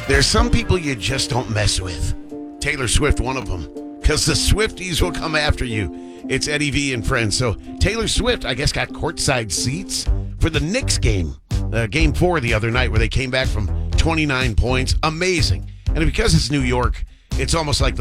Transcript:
There's some people you just don't mess with. Taylor Swift, one of them. Because the Swifties will come after you. It's Eddie V and friends. So Taylor Swift, I guess, got courtside seats for the Knicks game. Game 4 the other night where they came back from 29 points. Amazing. And because it's New York, it's almost like